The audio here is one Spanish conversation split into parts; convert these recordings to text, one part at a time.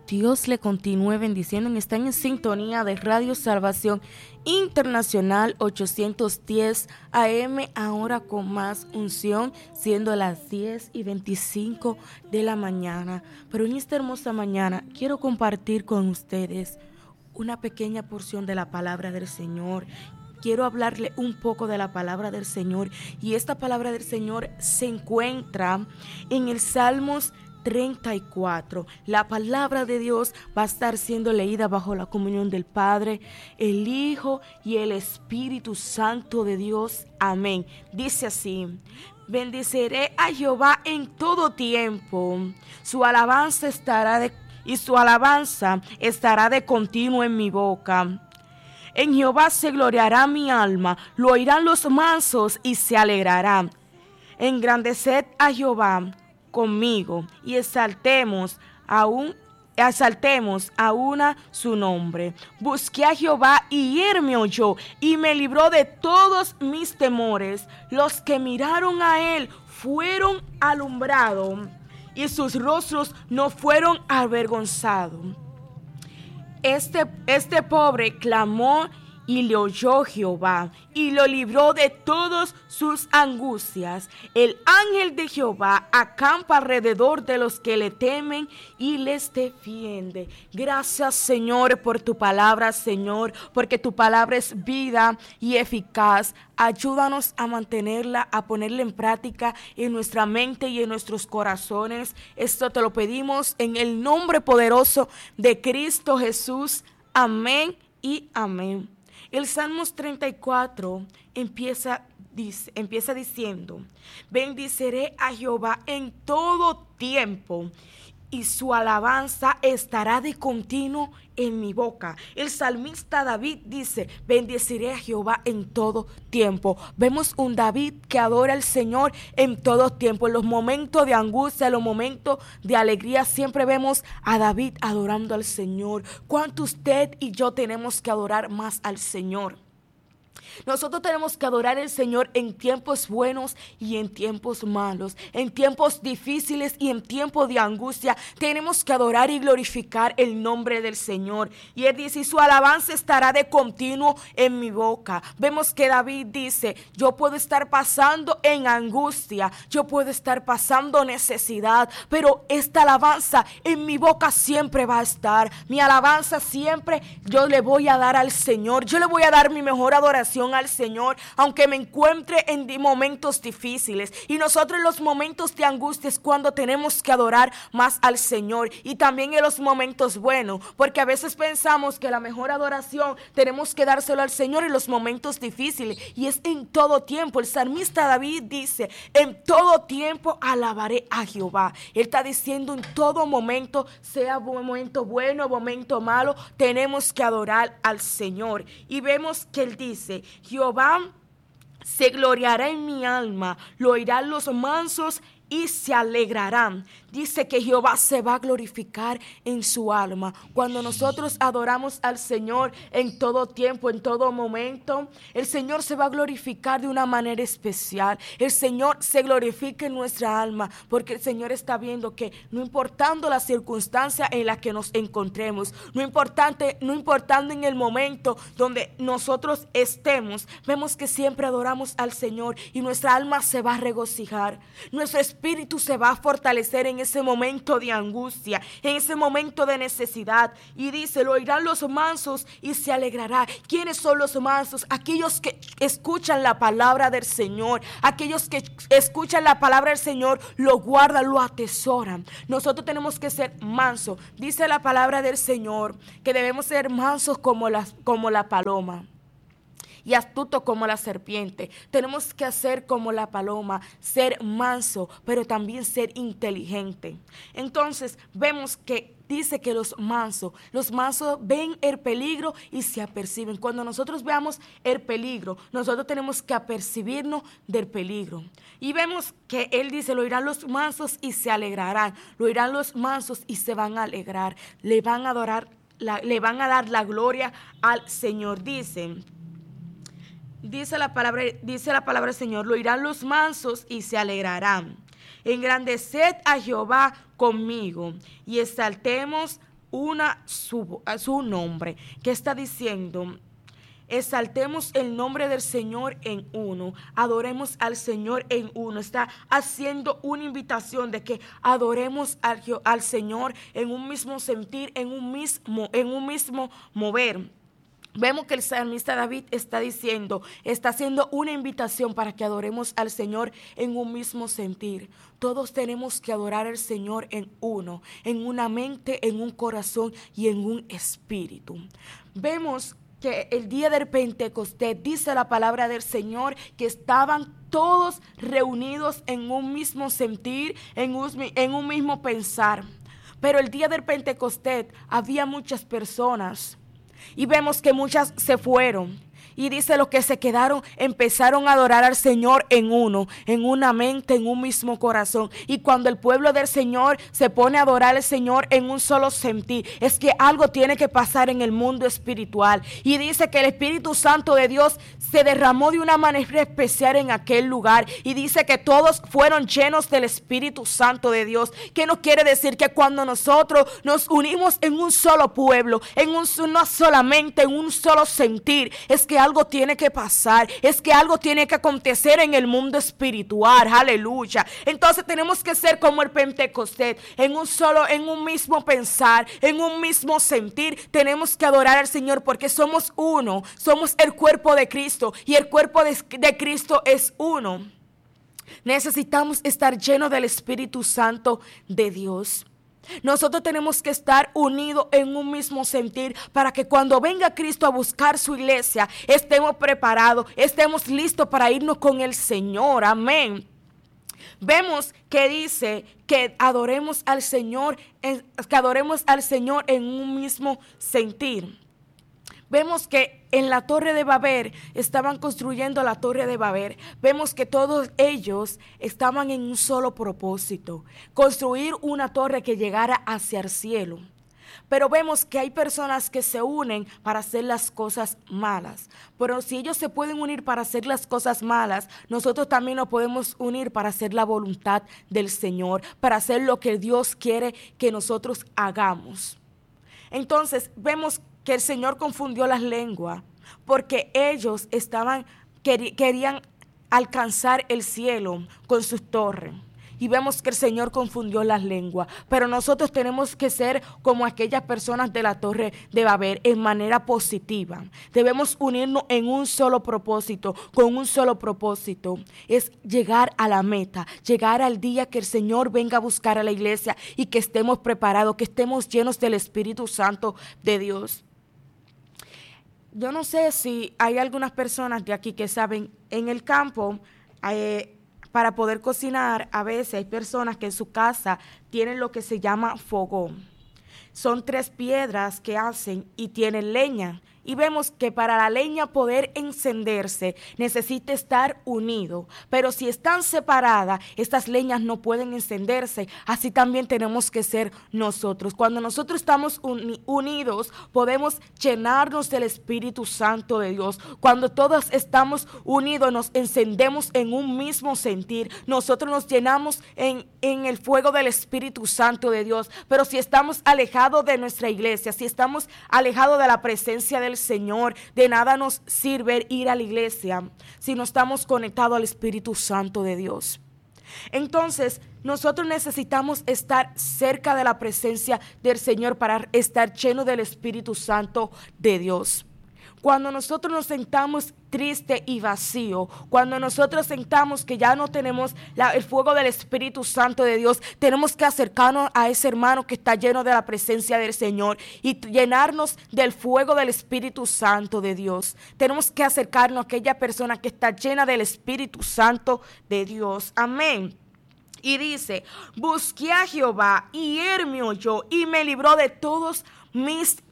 Dios le continúe bendiciendo. Están en sintonía de Radio Salvación Internacional 810 AM, ahora con más unción, siendo las 10:25 de la mañana. Pero en esta hermosa mañana quiero compartir con ustedes una pequeña porción de la palabra del Señor. Quiero hablarle un poco de la palabra del Señor, y esta palabra del Señor se encuentra en el Salmos 34. La palabra de Dios va a estar siendo leída bajo la comunión del Padre, el Hijo y el Espíritu Santo de Dios. Amén. Dice así: bendeciré a Jehová en todo tiempo, su alabanza estará de continuo en mi boca. En Jehová se gloriará mi alma, lo oirán los mansos y se alegrarán. Engrandeced a Jehová conmigo y exaltemos a una su nombre. Busqué a Jehová y él me oyó y me libró de todos mis temores. Los que miraron a él fueron alumbrados y sus rostros no fueron avergonzados. Este pobre clamó y le oyó Jehová y lo libró de todas sus angustias. El ángel de Jehová acampa alrededor de los que le temen y les defiende. Gracias, Señor, por tu palabra, Señor, porque tu palabra es vida y eficaz. Ayúdanos a mantenerla, a ponerla en práctica en nuestra mente y en nuestros corazones. Esto te lo pedimos en el nombre poderoso de Cristo Jesús. Amén y amén. El Salmos 34 empieza diciendo: bendeciré a Jehová en todo tiempo, y su alabanza estará de continuo en mi boca. El salmista David dice: bendeciré a Jehová en todo tiempo. Vemos un David que adora al Señor en todo tiempo. En los momentos de angustia, en los momentos de alegría, siempre vemos a David adorando al Señor. ¿Cuánto usted y yo tenemos que adorar más al Señor? Nosotros tenemos que adorar al Señor en tiempos buenos y en tiempos malos, en tiempos difíciles y en tiempos de angustia. Tenemos que adorar y glorificar el nombre del Señor. Y él dice: y su alabanza estará de continuo en mi boca. Vemos que David dice: yo puedo estar pasando en angustia, yo puedo estar pasando necesidad, pero esta alabanza en mi boca siempre va a estar. Mi alabanza siempre yo le voy a dar al Señor. Yo le voy a dar mi mejor adoración al Señor, aunque me encuentre en momentos difíciles. Y nosotros en los momentos de angustia es cuando tenemos que adorar más al Señor, y también en los momentos buenos, porque a veces pensamos que la mejor adoración tenemos que dárselo al Señor en los momentos difíciles, y es en todo tiempo. El salmista David dice: en todo tiempo alabaré a Jehová. Él está diciendo en todo momento, sea momento bueno o momento malo, tenemos que adorar al Señor. Y vemos que él dice: Jehová se gloriará en mi alma, lo oirán los mansos y se alegrarán. Dice que Jehová se va a glorificar en su alma. Cuando nosotros adoramos al Señor en todo tiempo, en todo momento, el Señor se va a glorificar de una manera especial. El Señor se glorifica en nuestra alma, porque el Señor está viendo que no importando la circunstancia en la que nos encontremos, no importando en el momento donde nosotros estemos, vemos que siempre adoramos al Señor y nuestra alma se va a regocijar. Nuestro espíritu se va a fortalecer en ese momento de angustia, en ese momento de necesidad. Y dice: lo oirán los mansos y se alegrará. ¿Quiénes son los mansos? Aquellos que escuchan la palabra del Señor, aquellos que escuchan la palabra del Señor, lo guardan, lo atesoran. Nosotros tenemos que ser mansos. Dice la palabra del Señor que debemos ser mansos como la paloma, y astuto como la serpiente. Tenemos que hacer como la paloma, ser manso, pero también ser inteligente. Entonces vemos que dice que los mansos ven el peligro y se aperciben. Cuando nosotros veamos el peligro, nosotros tenemos que apercibirnos del peligro. Y vemos que él dice: lo oirán los mansos y se alegrarán. Lo oirán los mansos y se van a alegrar. Le van a adorar, le van a dar la gloria al Señor. Dice la palabra del Señor: lo oirán los mansos y se alegrarán. Engrandeced a Jehová conmigo y exaltemos a su nombre. ¿Qué está diciendo? Exaltemos el nombre del Señor en uno, adoremos al Señor en uno. Está haciendo una invitación de que adoremos al Señor en un mismo sentir, en un mismo mover. Vemos que el salmista David está haciendo una invitación para que adoremos al Señor en un mismo sentir. Todos tenemos que adorar al Señor en uno, en una mente, en un corazón y en un espíritu. Vemos que el día del Pentecostés dice la palabra del Señor que estaban todos reunidos en un mismo sentir, en un mismo pensar. Pero el día del Pentecostés había muchas personas y vemos que muchas se fueron. Y dice, los que se quedaron empezaron a adorar al Señor en uno, en una mente, en un mismo corazón. Y cuando el pueblo del Señor se pone a adorar al Señor en un solo sentir, es que algo tiene que pasar en el mundo espiritual. Y dice que el Espíritu Santo de Dios se derramó de una manera especial en aquel lugar. Y dice que todos fueron llenos del Espíritu Santo de Dios. Que no quiere decir que cuando nosotros nos unimos en un solo pueblo, en una sola mente, en un solo sentir, es que algo tiene que pasar, es que algo tiene que acontecer en el mundo espiritual, aleluya. Entonces tenemos que ser como el Pentecostés, en un mismo pensar, en un mismo sentir. Tenemos que adorar al Señor porque somos uno, somos el cuerpo de Cristo y el cuerpo de Cristo es uno. Necesitamos estar llenos del Espíritu Santo de Dios. Nosotros tenemos que estar unidos en un mismo sentir para que cuando venga Cristo a buscar su iglesia, estemos preparados, estemos listos para irnos con el Señor. Amén. Vemos que dice que adoremos al Señor en un mismo sentir. Vemos que en la Torre de Babel estaban construyendo la Torre de Babel. Vemos que todos ellos estaban en un solo propósito: construir una torre que llegara hacia el cielo. Pero vemos que hay personas que se unen para hacer las cosas malas. Pero si ellos se pueden unir para hacer las cosas malas, nosotros también nos podemos unir para hacer la voluntad del Señor, para hacer lo que Dios quiere que nosotros hagamos. Entonces vemos que el Señor confundió las lenguas porque ellos querían alcanzar el cielo con sus torres. Y vemos que el Señor confundió las lenguas. Pero nosotros tenemos que ser como aquellas personas de la Torre de Babel en manera positiva. Debemos unirnos en un solo propósito, con un solo propósito. Es llegar a la meta, llegar al día que el Señor venga a buscar a la iglesia y que estemos preparados, que estemos llenos del Espíritu Santo de Dios. Yo no sé si hay algunas personas de aquí que saben, en el campo, para poder cocinar, a veces hay personas que en su casa tienen lo que se llama fogón. Son 3 piedras que hacen y tienen leña. Y vemos que para la leña poder encenderse necesita estar unido. Pero si están separadas, estas leñas no pueden encenderse. Así también tenemos que ser nosotros. Cuando nosotros estamos unidos, podemos llenarnos del Espíritu Santo de Dios. Cuando todos estamos unidos, nos encendemos en un mismo sentir. Nosotros nos llenamos en el fuego del Espíritu Santo de Dios. Pero si estamos alejados de nuestra iglesia, si estamos alejados de la presencia del Señor, de nada nos sirve ir a la iglesia si no estamos conectados al Espíritu Santo de Dios. Entonces, nosotros necesitamos estar cerca de la presencia del Señor para estar llenos del Espíritu Santo de Dios. Cuando nosotros nos sentamos triste y vacío, cuando nosotros sentamos que ya no tenemos el fuego del Espíritu Santo de Dios, tenemos que acercarnos a ese hermano que está lleno de la presencia del Señor y llenarnos del fuego del Espíritu Santo de Dios. Tenemos que acercarnos a aquella persona que está llena del Espíritu Santo de Dios. Amén. Y dice: busqué a Jehová y él me oyó y me libró de todos mis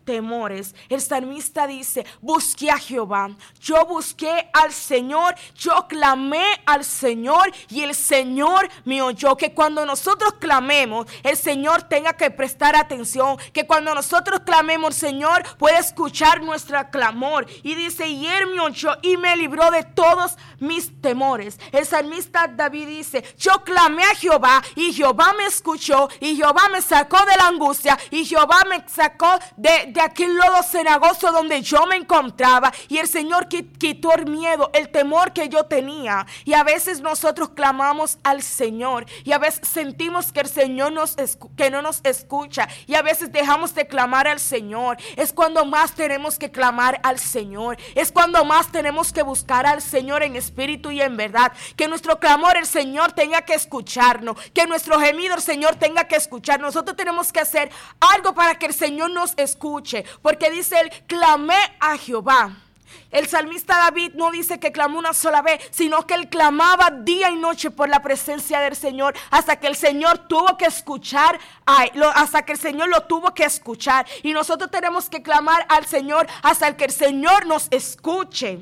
temores. El salmista dice: busqué a Jehová, yo busqué al Señor, yo clamé al Señor y el Señor me oyó. Que cuando nosotros clamemos, el Señor tenga que prestar atención, que cuando nosotros clamemos, el Señor puede escuchar nuestro clamor. Y dice: y Él me oyó y me libró de todos mis temores. El salmista David dice: yo clamé a Jehová y Jehová me escuchó, y Jehová me sacó de la angustia, y Jehová me sacó de aquel lodo cenagoso donde yo me encontraba. Y el Señor quitó el miedo, el temor que yo tenía. Y a veces nosotros clamamos al Señor y a veces sentimos que el Señor que no nos escucha, y a veces dejamos de clamar al Señor. Es cuando más tenemos que clamar al Señor, es cuando más tenemos que buscar al Señor en espíritu y en verdad. Que nuestro clamor el Señor tenga que escucharnos, que nuestro gemido el Señor tenga que escuchar. Nosotros tenemos que hacer algo para que el Señor nos escuche, porque dice él: clamé a Jehová. El salmista David no dice que clamó una sola vez, sino que él clamaba día y noche por la presencia del Señor, hasta que el Señor tuvo que escuchar, hasta que el Señor lo tuvo que escuchar. Y nosotros tenemos que clamar al Señor hasta que el Señor nos escuche.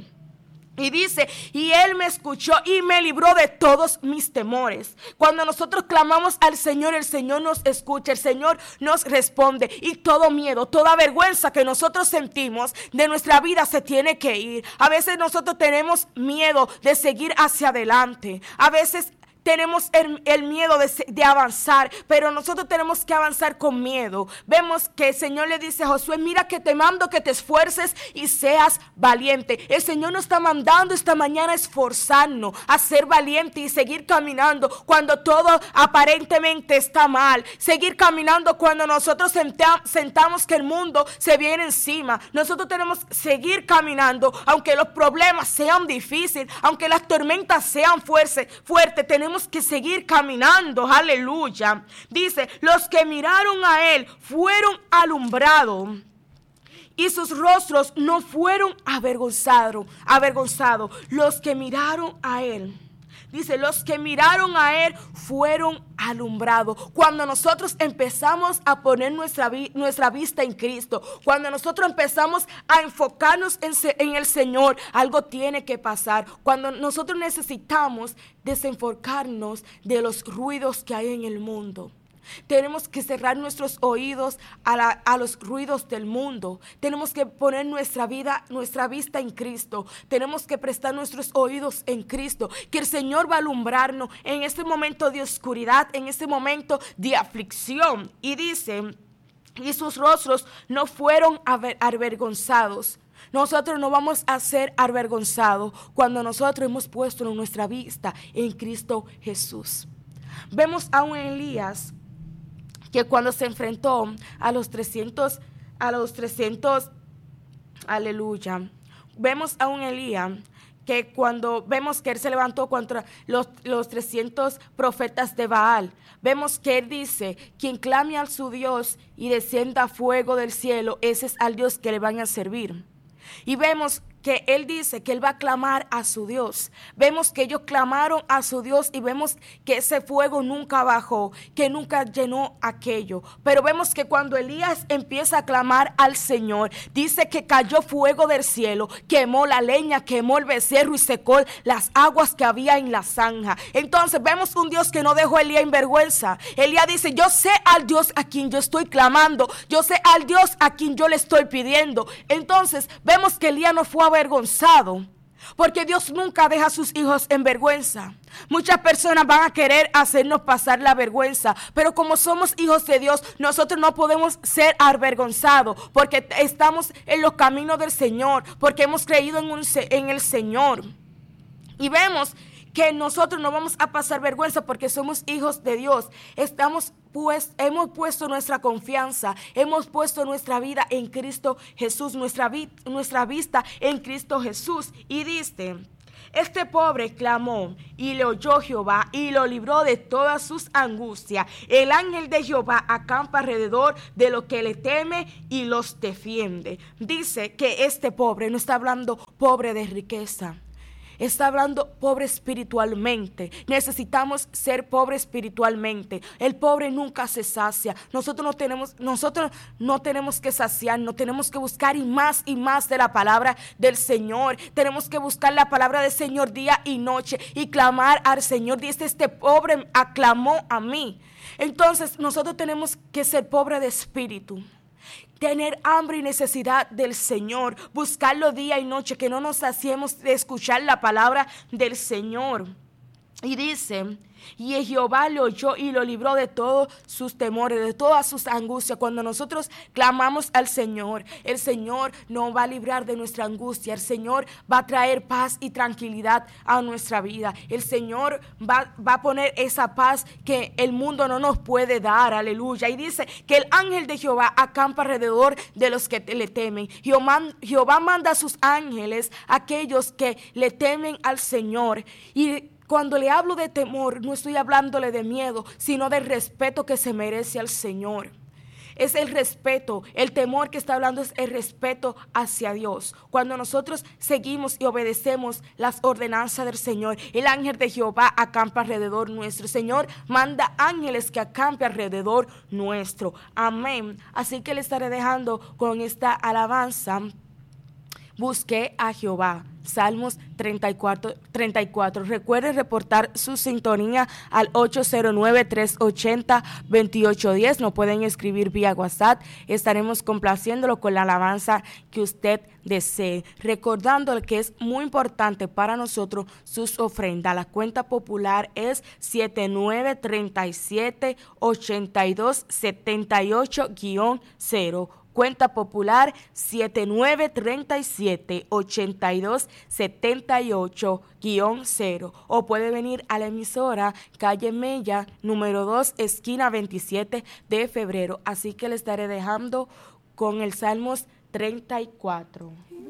Y dice: y Él me escuchó y me libró de todos mis temores. Cuando nosotros clamamos al Señor, el Señor nos escucha, el Señor nos responde. Y todo miedo, toda vergüenza que nosotros sentimos de nuestra vida se tiene que ir. A veces nosotros tenemos miedo de seguir hacia adelante. A veces tenemos el miedo de avanzar, pero nosotros tenemos que avanzar con miedo. Vemos que el Señor le dice a Josué: mira que te mando que te esfuerces y seas valiente. El Señor nos está mandando esta mañana a esforzarnos, a ser valiente y seguir caminando cuando todo aparentemente está mal. Seguir caminando cuando nosotros sentamos que el mundo se viene encima. Nosotros tenemos que seguir caminando, aunque los problemas sean difíciles, aunque las tormentas sean fuertes, tenemos que seguir caminando. Aleluya. Dice: los que miraron a él fueron alumbrados, y sus rostros no fueron avergonzados. Los que miraron a él. Dice: los que miraron a él fueron alumbrados. Cuando nosotros empezamos a poner nuestra vista en Cristo, cuando nosotros empezamos a enfocarnos en el Señor, algo tiene que pasar. Cuando nosotros necesitamos desenfocarnos de los ruidos que hay en el mundo. Tenemos que cerrar nuestros oídos a los ruidos del mundo. Tenemos que poner nuestra vista en Cristo. Tenemos que prestar nuestros oídos en Cristo, que el Señor va a alumbrarnos en este momento de oscuridad, en este momento de aflicción. Y dice: y sus rostros no fueron avergonzados. Nosotros no vamos a ser avergonzados cuando nosotros hemos puesto nuestra vista en Cristo Jesús. Vemos a un Elías que cuando se enfrentó a los 300, aleluya. Vemos a un Elías que cuando vemos que él se levantó contra los 300 profetas de Baal, vemos que él dice: quien clame a su Dios y descienda fuego del cielo, ese es al Dios que le van a servir. Y vemos que él dice que él va a clamar a su Dios. Vemos que ellos clamaron a su Dios y vemos que ese fuego nunca bajó, que nunca llenó aquello. Pero vemos que cuando Elías empieza a clamar al Señor, dice que cayó fuego del cielo, quemó la leña, quemó el becerro y secó las aguas que había en la zanja. Entonces vemos un Dios que no dejó a Elías en vergüenza. Elías dice: yo sé al Dios a quien yo estoy clamando, yo sé al Dios a quien yo le estoy pidiendo. Entonces vemos que Elías no fue avergonzado, porque Dios nunca deja a sus hijos en vergüenza. Muchas personas van a querer hacernos pasar la vergüenza, pero como somos hijos de Dios, nosotros no podemos ser avergonzados, porque estamos en los caminos del Señor, porque hemos creído en el Señor. Y vemos que nosotros no vamos a pasar vergüenza porque somos hijos de Dios. Hemos puesto nuestra confianza, hemos puesto nuestra vida en Cristo Jesús, nuestra vista en Cristo Jesús. Y dice: este pobre clamó y le oyó Jehová y lo libró de todas sus angustias. El ángel de Jehová acampa alrededor de los que le teme y los defiende. Dice que este pobre no está hablando pobre de riqueza. está hablando pobre espiritualmente. Necesitamos ser pobres espiritualmente. El pobre nunca se sacia. Nosotros no tenemos que saciarnos, tenemos que buscar y más de la palabra del Señor. Tenemos que buscar la palabra del Señor día y noche y clamar al Señor. Dice, este pobre aclamó a mí. Entonces nosotros tenemos que ser pobres de espíritu. Tener hambre y necesidad del Señor, buscarlo día y noche, que no nos saciemos de escuchar la palabra del Señor. Y dice, y Jehová le oyó y lo libró de todos sus temores, de todas sus angustias. Cuando nosotros clamamos al Señor, el Señor nos va a librar de nuestra angustia. El Señor va a traer paz y tranquilidad a nuestra vida. El Señor va a poner esa paz que el mundo no nos puede dar. Aleluya. Y dice que el ángel de Jehová acampa alrededor de los que le temen. Jehová manda a sus ángeles a aquellos que le temen al Señor. Y cuando le hablo de temor, no estoy hablándole de miedo, sino del respeto que se merece al Señor. Es el respeto, el temor que está hablando es el respeto hacia Dios. Cuando nosotros seguimos y obedecemos las ordenanzas del Señor, el ángel de Jehová acampa alrededor nuestro. El Señor manda ángeles que acampe alrededor nuestro. Amén. Así que le estaré dejando con esta alabanza. Busqué a Jehová. Salmos 34. Recuerden reportar su sintonía al 809-380-2810. Nos pueden escribir vía WhatsApp. Estaremos complaciéndolo con la alabanza que usted desee. Recordando que es muy importante para nosotros sus ofrendas. La cuenta popular es 7937-8278-0. Cuenta popular 7937-8278-0. O puede venir a la emisora calle Mella, número 2, esquina 27 de febrero. Así que le estaré dejando con el Salmos 34.